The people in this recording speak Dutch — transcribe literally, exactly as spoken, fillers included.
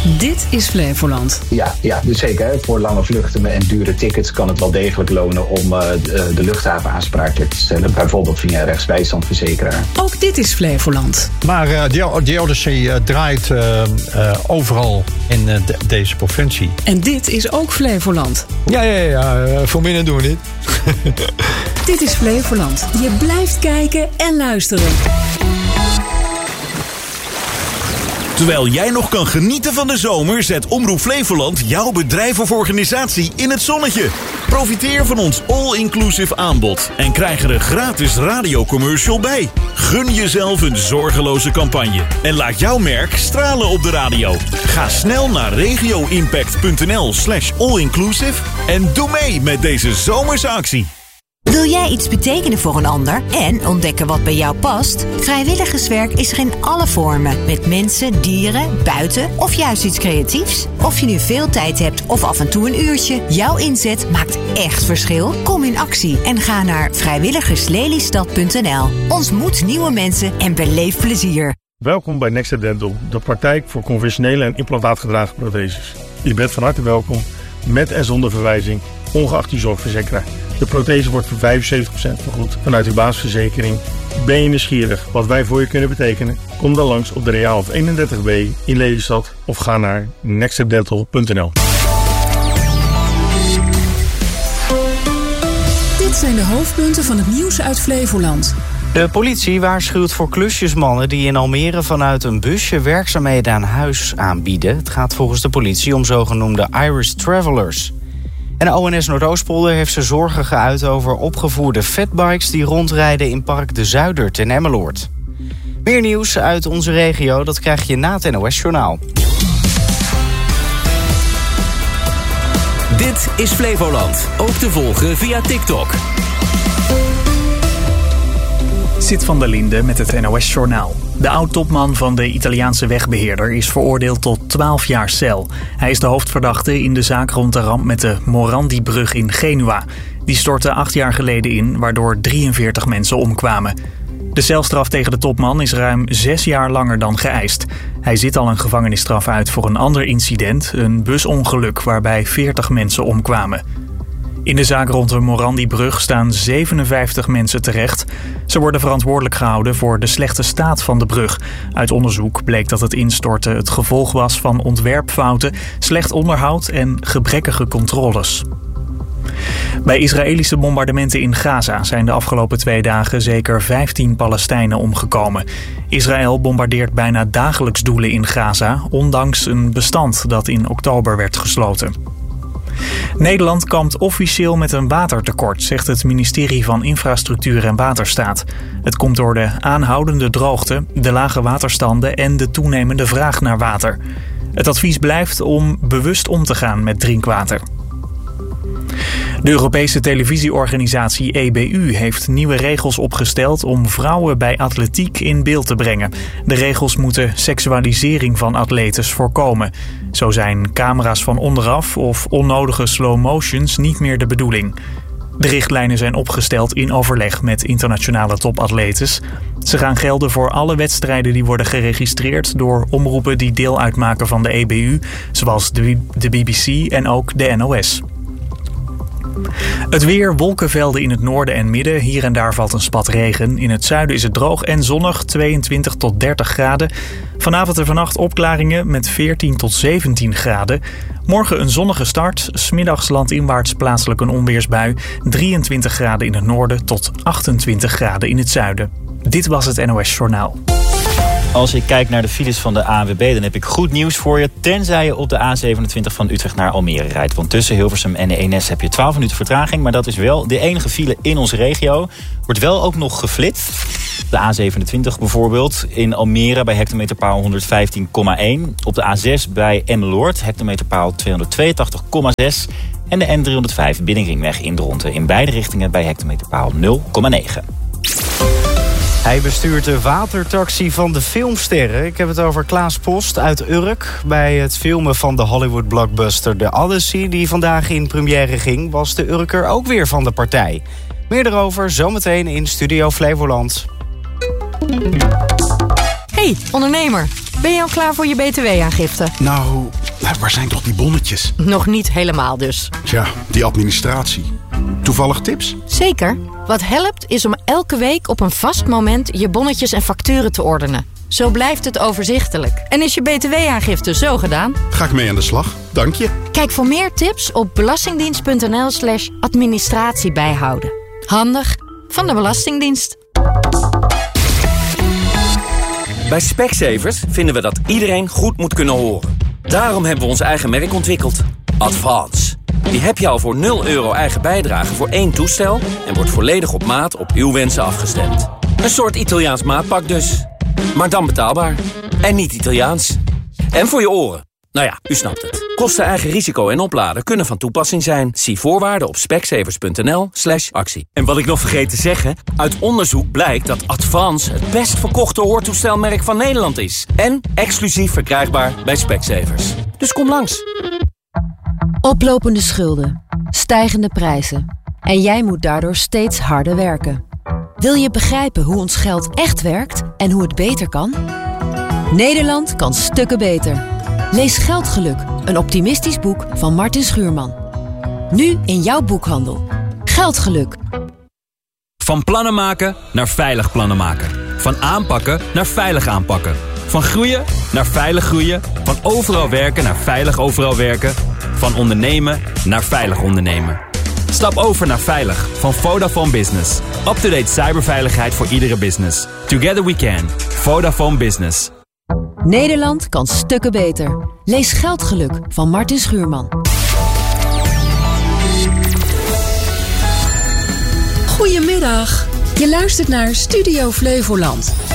Dit is Flevoland. Ja, ja, dus zeker. Hè. Voor lange vluchten en dure tickets kan het wel degelijk lonen om uh, de, de luchthaven aansprakelijk te stellen. Bijvoorbeeld via een rechtsbijstandverzekeraar. Ook dit is Flevoland. Maar uh, de, de Odyssey uh, draait uh, uh, overal in uh, de, deze provincie. En dit is ook Flevoland. Ja, ja, ja. Uh, voor minder doen we niet. Dit is Flevoland. Je blijft kijken en luisteren. Terwijl jij nog kan genieten van de zomer, zet Omroep Flevoland jouw bedrijf of organisatie in het zonnetje. Profiteer van ons all-inclusive aanbod en krijg er een gratis radiocommercial bij. Gun jezelf een zorgeloze campagne en laat jouw merk stralen op de radio. Ga snel naar regioimpact.nl slash allinclusive en doe mee met deze zomerse actie. Wil jij iets betekenen voor een ander en ontdekken wat bij jou past? Vrijwilligerswerk is er in alle vormen. Met mensen, dieren, buiten of juist iets creatiefs. Of je nu veel tijd hebt of af en toe een uurtje. Jouw inzet maakt echt verschil. Kom in actie en ga naar vrijwilligerslelystad punt n l. Ontmoet nieuwe mensen en beleef plezier. Welkom bij Next Dental, de praktijk voor conventionele en implantaatgedragen protheses. Je bent van harte welkom, met en zonder verwijzing, ongeacht uw zorgverzekeraar. De prothese wordt voor vijfenzeventig procent vergoed vanuit uw basisverzekering. Ben je nieuwsgierig wat wij voor je kunnen betekenen? Kom dan langs op de Reaalhof eenendertig B in Lelystad of ga naar next dental punt n l. Dit zijn de hoofdpunten van het nieuws uit Flevoland. De politie waarschuwt voor klusjesmannen die in Almere vanuit een busje werkzaamheden aan huis aanbieden. Het gaat volgens de politie om zogenoemde Irish Travelers. En de O N S Noordoostpolder heeft zijn zorgen geuit over opgevoerde fatbikes die rondrijden in Park de Zuider ten Emmeloord. Meer nieuws uit onze regio, dat krijg je na het N O S-journaal. Dit is Flevoland, ook te volgen via TikTok. Zit van der Linde met het N O S-journaal. De oud-topman van de Italiaanse wegbeheerder is veroordeeld tot twaalf jaar cel. Hij is de hoofdverdachte in de zaak rond de ramp met de Morandi-brug in Genua. Die stortte acht jaar geleden in, waardoor drieënveertig mensen omkwamen. De celstraf tegen de topman is ruim zes jaar langer dan geëist. Hij zit al een gevangenisstraf uit voor een ander incident, een busongeluk waarbij veertig mensen omkwamen. In de zaak rond de Morandi-brug staan zevenenvijftig mensen terecht. Ze worden verantwoordelijk gehouden voor de slechte staat van de brug. Uit onderzoek bleek dat het instorten het gevolg was van ontwerpfouten, slecht onderhoud en gebrekkige controles. Bij Israëlische bombardementen in Gaza zijn de afgelopen twee dagen zeker vijftien Palestijnen omgekomen. Israël bombardeert bijna dagelijks doelen in Gaza, ondanks een bestand dat in oktober werd gesloten. Nederland kampt officieel met een watertekort, zegt het ministerie van Infrastructuur en Waterstaat. Het komt door de aanhoudende droogte, de lage waterstanden en de toenemende vraag naar water. Het advies blijft om bewust om te gaan met drinkwater. De Europese televisieorganisatie E B U heeft nieuwe regels opgesteld om vrouwen bij atletiek in beeld te brengen. De regels moeten seksualisering van atletes voorkomen. Zo zijn camera's van onderaf of onnodige slow motions niet meer de bedoeling. De richtlijnen zijn opgesteld in overleg met internationale topatletes. Ze gaan gelden voor alle wedstrijden die worden geregistreerd door omroepen die deel uitmaken van de E B U, zoals de B B C en ook de N O S. Het weer, wolkenvelden in het noorden en midden. Hier en daar valt een spat regen. In het zuiden is het droog en zonnig, tweeëntwintig tot dertig graden. Vanavond en vannacht opklaringen met veertien tot zeventien graden. Morgen een zonnige start. 's Middags landinwaarts plaatselijk een onweersbui. drieëntwintig graden in het noorden tot achtentwintig graden in het zuiden. Dit was het N O S-journaal. Als ik kijk naar de files van de A N W B, dan heb ik goed nieuws voor je. Tenzij je op de A zevenentwintig van Utrecht naar Almere rijdt. Want tussen Hilversum en de Eemnes heb je twaalf minuten vertraging. Maar dat is wel de enige file in onze regio. Wordt wel ook nog geflitst. De A zevenentwintig bijvoorbeeld. In Almere bij hectometerpaal honderdvijftien komma één. Op de A zes bij Emmeloord, hectometerpaal tweehonderdtweeëntachtig komma zes. En de N driehonderdvijf Binnenringweg in Dronten. In beide richtingen bij hectometerpaal nul komma negen. Hij bestuurt de watertaxi van de filmsterren. Ik heb het over Klaas Post uit Urk. Bij het filmen van de Hollywood blockbuster The Odyssey, die vandaag in première ging, was de Urker ook weer van de partij. Meer erover zometeen in Studio Flevoland. Hey, ondernemer. Ben je al klaar voor je B T W-aangifte? Nou, waar zijn toch die bonnetjes? Nog niet helemaal dus. Tja, die administratie. Toevallig tips? Zeker. Wat helpt is om elke week op een vast moment je bonnetjes en facturen te ordenen. Zo blijft het overzichtelijk. En is je B T W-aangifte zo gedaan? Ga ik mee aan de slag. Dank je. Kijk voor meer tips op belastingdienst.nl slash administratie bijhouden. Handig van de Belastingdienst. Bij Specsavers vinden we dat iedereen goed moet kunnen horen. Daarom hebben we ons eigen merk ontwikkeld. Advance. Die heb je al voor nul euro eigen bijdrage voor één toestel en wordt volledig op maat op uw wensen afgestemd. Een soort Italiaans maatpak dus. Maar dan betaalbaar. En niet Italiaans. En voor je oren. Nou ja, u snapt het. Kosten, eigen risico en opladen kunnen van toepassing zijn. Zie voorwaarden op specsavers.nl slash actie. En wat ik nog vergeet te zeggen, uit onderzoek blijkt dat Advance het best verkochte hoortoestelmerk van Nederland is. En exclusief verkrijgbaar bij Specsavers. Dus kom langs. Oplopende schulden, stijgende prijzen. En jij moet daardoor steeds harder werken. Wil je begrijpen hoe ons geld echt werkt en hoe het beter kan? Nederland kan stukken beter. Lees Geldgeluk, een optimistisch boek van Martin Schuurman. Nu in jouw boekhandel. Geldgeluk. Van plannen maken naar veilig plannen maken. Van aanpakken naar veilig aanpakken. Van groeien naar veilig groeien. Van overal werken naar veilig overal werken. Van ondernemen naar veilig ondernemen. Stap over naar Veilig van Vodafone Business. Up-to-date cyberveiligheid voor iedere business. Together we can. Vodafone Business. Nederland kan stukken beter. Lees Geldgeluk van Martin Schuurman. Goedemiddag. Je luistert naar Studio Flevoland.